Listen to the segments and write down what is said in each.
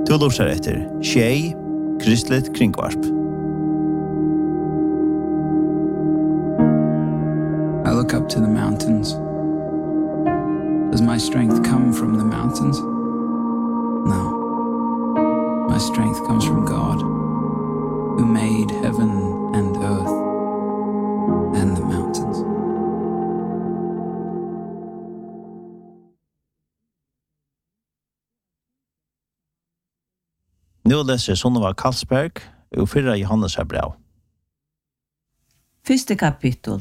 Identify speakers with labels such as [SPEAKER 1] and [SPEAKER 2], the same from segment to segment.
[SPEAKER 1] Du lurer etter Tjei, Kristelig Kringvarp.
[SPEAKER 2] I look up to the mountains. Does my strength come from the mountains? No. My strength comes from God, who made heaven and earth and the mountains.
[SPEAKER 1] Nu leser Sunneva Karlsberg og 4 Johannes brev.
[SPEAKER 3] Første kapittel.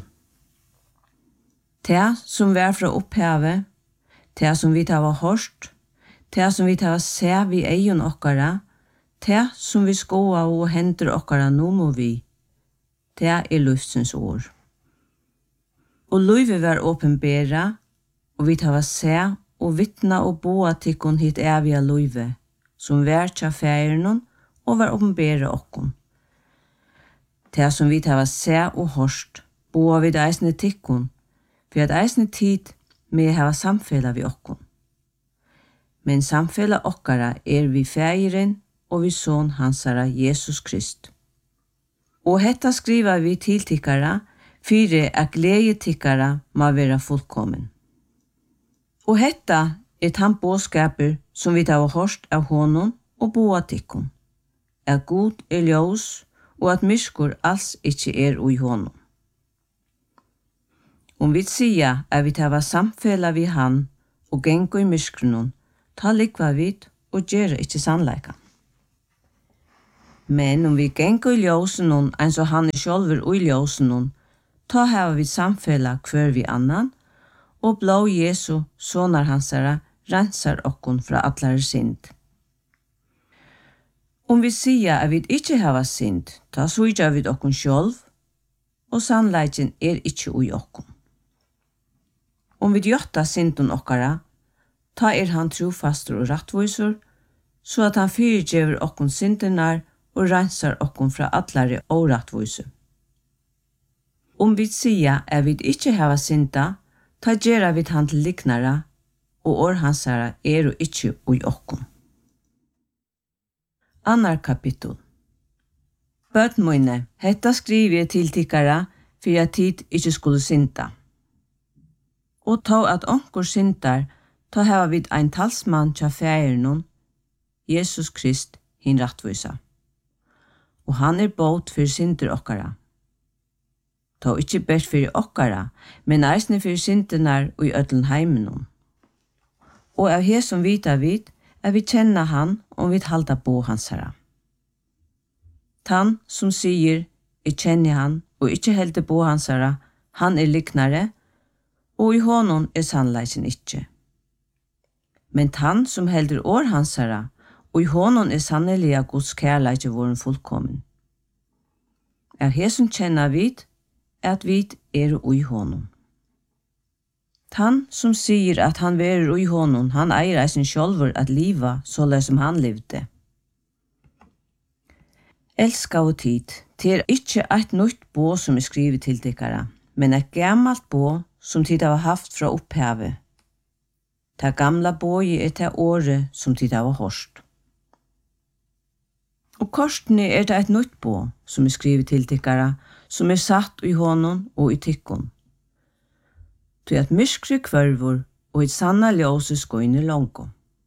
[SPEAKER 3] Det som var fra opphavet, det som vi tar hørt, det som vi tar se vi egen okkara, det som vi skoa og henter okkara nå må vi, det er løsens ord. Og løyve var åpenbæra, og vi tar se og vittna og boa tikkun hit evige løyve, som var tja færen og var åpenbæra okkon. Det som vi tar se og hørst, boa vid eisne tikkun, for at eisne tid med hava samfella vi okkon. Men samfella okkara er vi færen og vi son hansara Jesus Krist. Og hetta skriva vi til tikkara, fyre at glede tikkara må være fullkommen. Og hetta er han båskaper som vi tar hørst av honom og boa tikkun. At god er ljós og at myrskur alls ikkje er ui honom. Om vi sier at vi tar samfella vi han og gengo i myrskrunun, ta likva vid og gjøre ikkje sannleika. Men om vi gengo i ljósenun enn så han er sjolver ui ljósenun, ta hava vi samfella hver vi annan, og blå Jesu, sonar hansara, rensar okkon fra allare synd. Om vi sier at vi ikkje hava synd, ta suja vi okkon sjolv, og sannleiken er ikkje ui okkon. Om vi gjotta synden okkara, ta er han trofastur og rattvoisur, så at han fyrirgjever okkon syndenar og rensar okkon fra allare og rattvoisur. Om vi sier at vi ikkje hava synda, ta gjerra vi han til liknara, og år hansara er og ikkje ui okkon. Annar kapittel. Bøtmoine, hetta skriver jeg til tikkara, for at tid ikkje skulle synda. Og ta at onkur syndar, ta hava vid ein talsmann tja færen, Jesus Krist, hin rattvisa. Og han er båt for synder okkara. Ta ikkje bært for okkara, men eisne for syndenar og i ødlen heimenon. Og av he som vita vid, er vi kjenna han om vi halda på hansara. Tan som sier, jeg kjenner han, og ikkje helder på hansara, han er liknare, og i honom er sannleiken ikkje. Men han som helder år hansara, og i honom er sanneliga Guds kærleik våren fullkommen. Av he som kjenner vid, at vid er ui honom. Han som sier at han verer ui honom, han eier eisen sjolver at liva såle som han levde. Elska og tid, det er ikkje eit nytt bå som er skrivet til tikkara, men eit gammalt bå som tid har haft fra opphavet. Det gamla båi er det året som tid har hørst. Og korsene er det eit nytt bå som er skrivet til tikkara, som er satt i honom og i tikkun. Til at myskri kvørvor og et sanna ljøse skoine longo.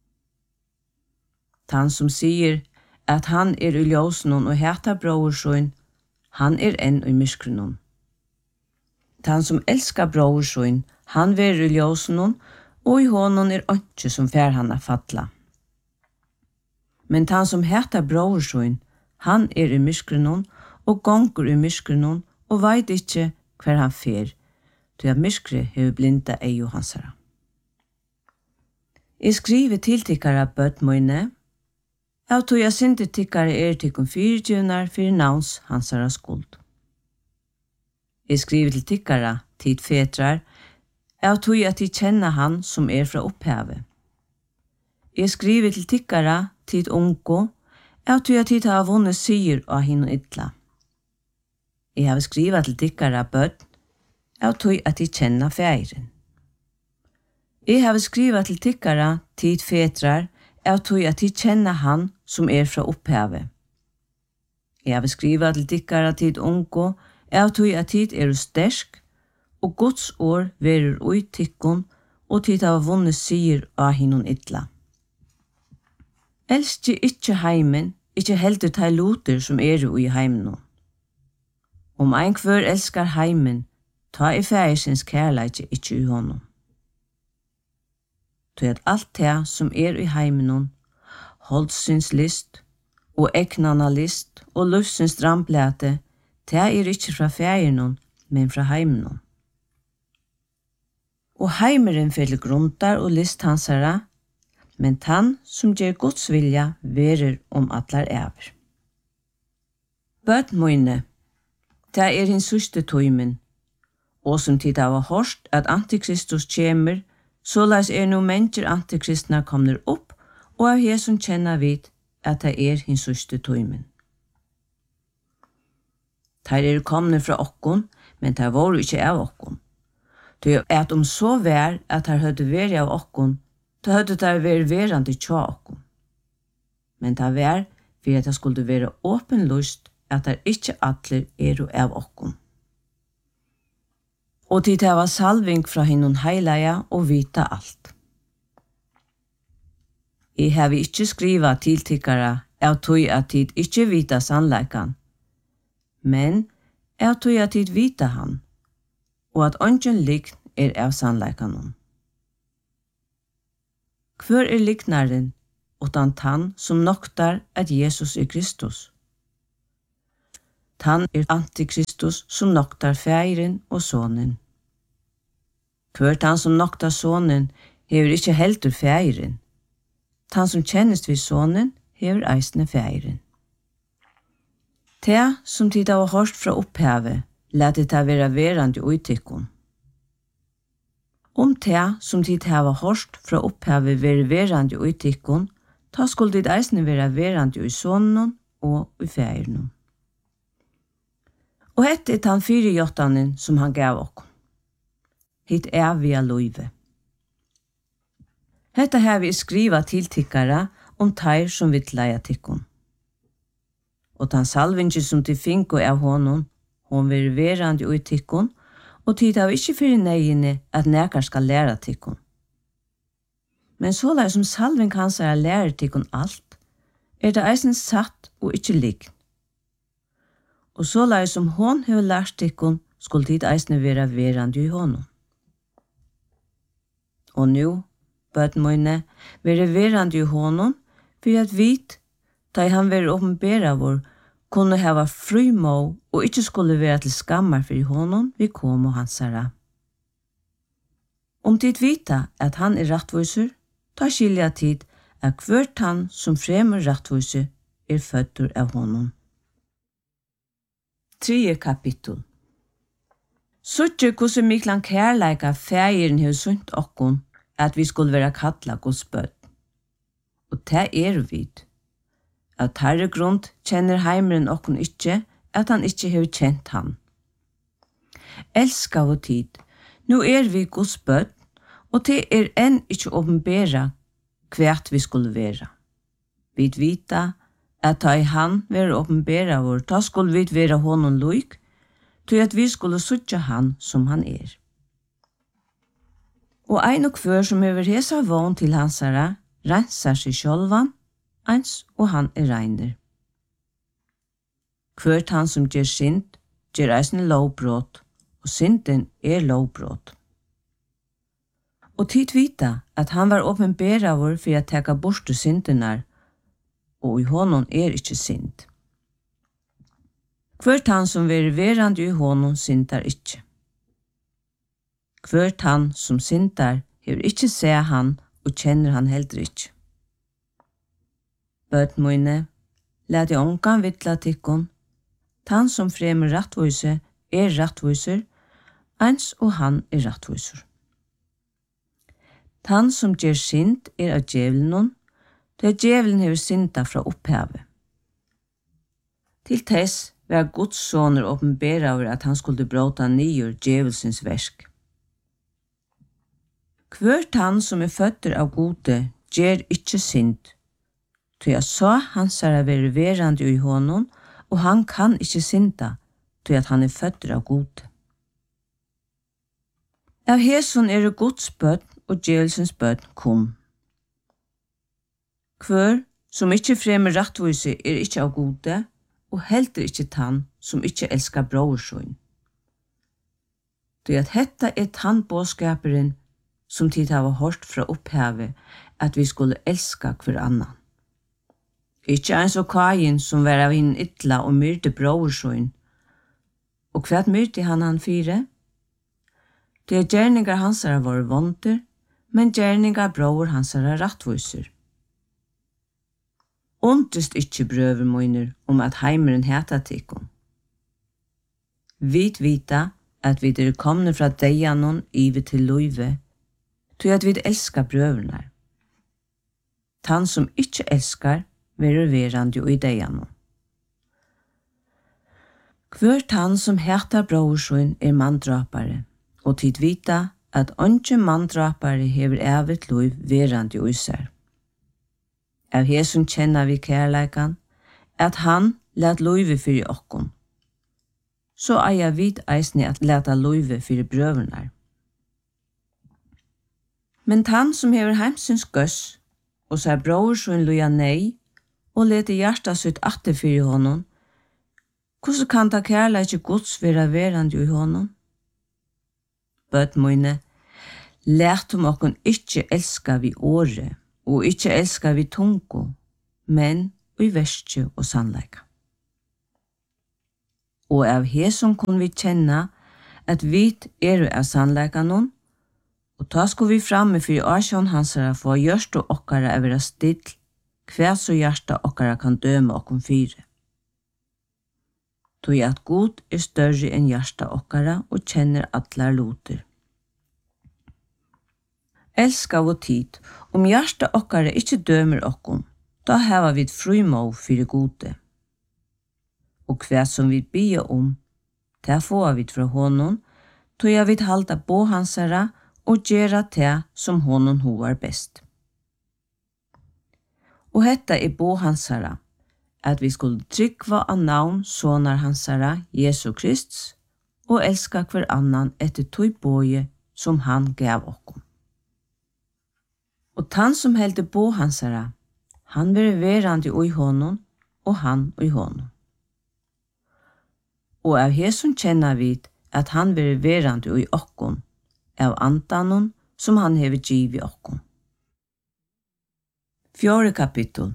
[SPEAKER 3] Han som sier at han er i ljøsenon og heter brorsøyn, han er enn i myskrenon. Han som elskar brorsøyn, han ver i ljøsenon, og i honom er ønske som fær han a fatla. Men han som heter brorsøyn, han er i myskrenon, og gonger i myskrenon, og veit ikkje hver han fer, til at myskre hever blinda ei og hansara. Jeg skriver til tikkara bøtmoine, av tog jeg synte tikkara er tikkum fyrtjunar fyrir navns hansara skuld. Jeg skriver til tikkara tid fetrar, av tog at de kjenner han som er fra opphavet. Jeg skriver til tikkara tid ungo, av tog at de har vunnet syr av hinn og ytla. Jeg har skrivet til tikkara bøtt, av tog at de kjenner færen. Jeg har skrivet til tikkara tid fetrar, av tog at de kjenner han som fra opphavet. Jeg vil skrive til dikkere tid unge, av tog at tid sterk, og Guds år verer ui tikkun, og tid av vunnet sier av hinnon ytla. Elsker ikke heimen, ikke heldur de loter som ui heimen. Om ein kvør elskar heimen, ta i færsins kærleik ikke i honom. Tog at alt det som i heimen, holdsins list, og eknana list, og lufsins dramblæte, det ikke fra færen, men fra heimen. Og heimeren fyller gruntar og list hansara, men han som gjør Guds vilja verer atlar æver. Bøt møyne, det hins sørste tøymen, og som tid av hørst at Antikristus kjemer, såleis no mennesker antikristna kommer opp, og av her som kjenner vid at det hins sørste tøymen. Der komne fra okkon, men der var ikke av okkon. Det at så vær at her høyde vært av okkon, da høyde der vært verande tja okkon. Men det vær for at det skulle være åpenlyst at der ikke atler av okkon. Og til det var salving fra hinnon heileia og vita alt. Jeg har ikke skriva tiltikkara av tog at tid ikke vita sannleikan, men av tog at tid vita han, og at ongen likn av sannleikan. Kvør liknaren, utan han som noktar at Jesus Kristus. Han Antikristus som noktar færen og sonen. Kvør han som noktar sonen, hever ikke heldur færen. Han som kjennes vid sonen, hever eisne færen. Det som tid av hørst fra opphavet, lette det være verande utikkon. Om det som tid av hørst fra opphavet være verande utikkon, ta skulle det eisne være verande i sonen og i færen. Og hette han 4 som han gav okkom. Hitt via loive. Hetta har vi skriva tiltikkara teir som vill leia tikkun. Og tan salvingi som til finko av honom, hon vil verande ui tikkun, og tid av ikkje fyrir neginne at nekar skal læra tikkun. Men så lai som salving hans lærer tikkun alt, det eisen satt og ikkje ligg. Og så lai som hon hever lært tikkun, skulle tid eisne vera verande i honom. Og nu, bøtmøyne, være verande i honom, for at vit, da han være åpenbæra vår, kunne hava fri må og ikke skulle være til skammar for honom vi kom og hans herra. Om tid vita at han rattviser, ta skilja tid at hvert han som fremmer rattviser fødder av honom. 3. kapittel. Suttje hvordan miklan kærleika fægeren har sunt okkon at vi skulle være kattla Guds bøtt. Og det vid. Av tarre grunn kjenner heimeren okkon ikkje at han ikkje har kjent han. Elska og tid, nu vi Guds bøtt, og det enn ikkje åpenbæra kvært vi skulle være. Vi vita at da han være åpenbæra vår, da skulle vi være honom loik, til at vi skulle suttja han som han Og ein og kvør som hever hesa vogn til hansara, rensar seg sjølvan, eins og han reiner. Kvørt han som gjør synd, gjør eisne lovbrot, og synden lovbrot. Og tid vita at han var åpenbæra vår for å teka bort syndenar, og i honom ikkje synd. Kvørt han som ver verande i honom syndar ikkje. Kvørt han som syndar hever ikkje se han og kjenner han heller ikkje. Bøtmøyne, let i ongan vittla tikkon, han som fremmer rattvise rattviser, eins og han rattviser. Han som gjør synd av djevelen, det djevelen hever synda fra opphavet. Til tess var Guds soner åpenbæra over at han skulle bråta nyer djevelsens versk. Kvørt han som føtter av gode ger ikkje synd. Tog jeg så hansara være verande i honom, og han kan ikkje synda, tog at han født av god. Av heson det Guds bønn og djevelsens bønn kom. Hver som ikkje fremmer rattvise ikkje av gode, og heldur ikkje tann som ikkje elskar brorsøyn. Det at hetta tann båskaperen som tid hava hørt fra opphavet at vi skulle elska hver annan. Ikkje eins og Kain som var av hinn ytla og myrde brorsøyn. Og hva myrde han fire? Det gjerningar hansara var vonder, men gjerningar bror hansara rattviser. Undrest ikkje brøver møyner at heimeren heta tikkum. Vit vita at vi komne fra deianon ive til løyve, tog at vi elskar brøvernar. Tann som ikkje elskar, verer verande i deianon. Hver tann som heter brorsøyn manndrapare, og tid vita at onge manndrapare hever evet løyv verande i seg. Av hesun kjenner vi kærleikan, at han let løyve fyrir okkon. Så eier vid eisne at leta løyve fyrir brøvernar. Men tann som hever heimsins gøss, og seg brorsøyn løya nei, og lete hjarta sitt atter fyrir honom, hvordan kan ta kærleik Guds vera verande i honom? Bøtt møyne, let okkon ikkje elska vi åre, og ikkje elska vi tungo, men i verskje og sannleika. Og av heson kun vi kjenna at vi av sannleika noen, og ta sko vi framme fyrir asjon hansara for hjørsta okkara av vera still, hver så hjørsta okkara kan døme okkon fire. Tog at god større enn hjørsta okkara og kjenner atlar loter. Elska vår tid, hjørsta okkara ikkje dømer okkon, da heva vi frumå fyrir gode. Og hver som vi bia ta får vi fra honom, tog jeg vil halda på hansara og gjera te som honom hovar best. Og hetta på hansara, at vi skulle trykva av navn sonar hansara, Jesu Krist, og elska hver annan etter tog boje som han gav okkom. Og tann som heldte på hansara, han var verande i honom, og han i honom. Og av heson kjenner vi at han var verande i okkom, av andanon som han hever giv i okkom. 4. kapittel.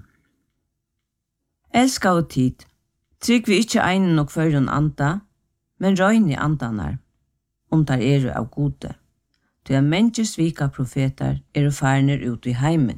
[SPEAKER 3] Elska og tid, trygg vi ikkje einen og føren anda, men røyne andanar, der av gode. Det menneskes vika profeter farner ut i heimen.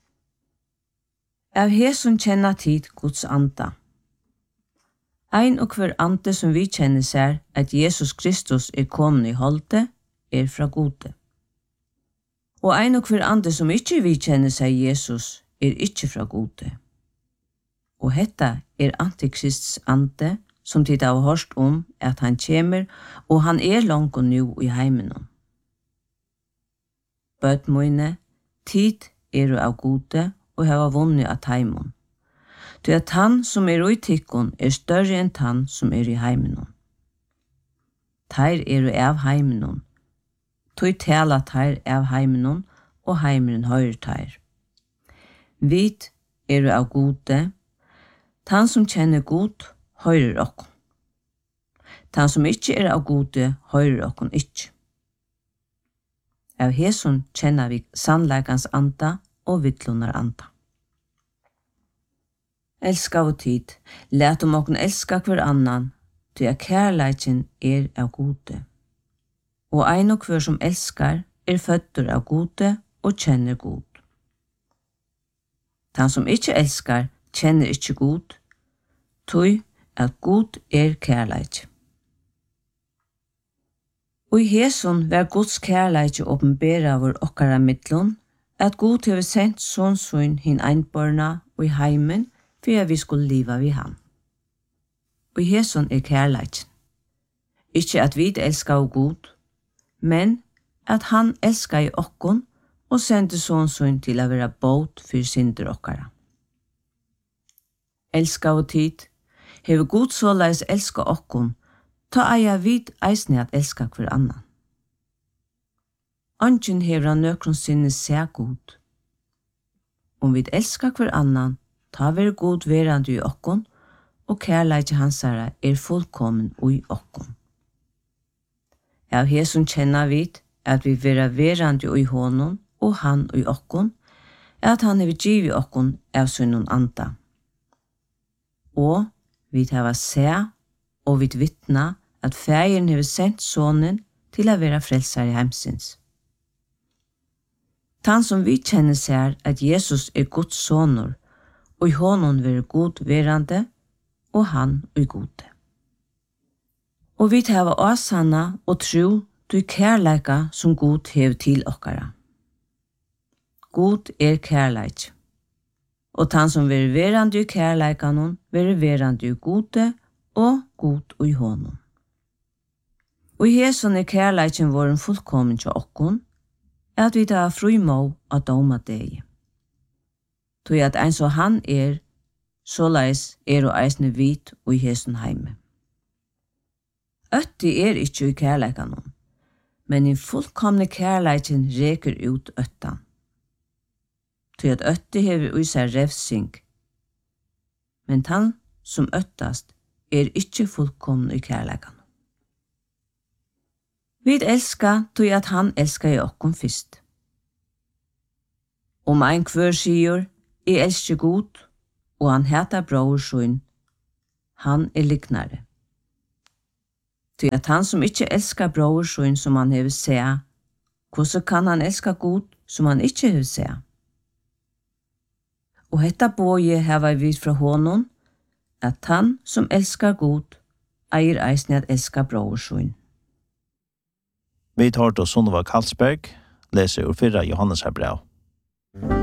[SPEAKER 3] Av heson kjenner tid Guds anda. Ein og hver ande som vi kjenner ser at Jesus Kristus kommet i holde, fra gode. Og ein og hver ande som ikkje vi kjenner seg Jesus, ikkje fra gode. Og hetta Antikrists ande, som tid har hørt at han kjemer, og han langt og nu i heimenom. Bøtt møyne, tid av gode, og hava vunnet av heimon. Det at han som i tikkon større enn han som i heimenom. Teir av heimenom. Tog tala teir av heimenom, og heimenen høyre teir. Vit av gode, han som kjenner god, høyrer okkom. Han som ikkje av gode, høyrer okkom ikkje. Av heson kjenner vi sannleikans anda og vittlunar anda. Elska og tid, let okkon elska hver annan, til at kærleiken av gode. Og ein og hver som elskar fødder av gode og kjenner god. Han som ikkje elskar, kjenner ikkje god, tog at god kærleik. Og i heson var Guds kærleik åpenbæra vår okkara midlun, at god hever sendt sånn hin einborna og i heimen, for at vi skulle liva vi han. Og i heson kærleik. Ikkje at vi elskar og god, men at han elskar i okkon, og sendte sånn til å være båt for synder okkara. Elska og tid, hever god såleis elska okkon, ta eia vid eisne at elska hver annan. Angen hever han nøkron sinne seg god. Om vi elska hver annan, ta ver god verande i okkon, og kærleikje hansara fullkommen ui okkon. Av hesson kjenna vid at vi vera verande ui honom, og han ui okkon, at han hever givi okkon av sunnon anda. Og vi hava se, og vi vittna at fægeren hever sendt sonen til å være frelsar i heimsins. Tan som vi kjenner ser at Jesus Guds sonur, og i honom være god verande, og han og gode. Og vi hava åsanna og tro du kærleika som god hev til okkara. God kærleik. Og tan som være verande i kærleikanon, være verande i gode, og god og i honom. Og i hesson kærleiken våren fullkommen til okkon, at vi tar fri må av doma deg. Tog at en så han såleis og eisne vit og i hesson heime. Øtti ikkje i kærleikanon, men i fullkomne kærleiken reker ut øttan. Tog at øtti hever ui seg revsing, men han som øttast ikkje fullkomne i kærleikanon. Vi elska tog at han elska i okkon fyrst. Om ein kvør sier, elsker god, og han heter bror sin, han liknare. Tog at han som ikkje elskar bror sin som han hever seg, hvordan kan han elska god som han ikkje hever seg? Og hetta boje heva vi fra honom, at han som elskar god, eier eisne at elska bror sin.
[SPEAKER 1] Vi tar til Sunniva Karlsberg, leser ur 4 Johannes brev.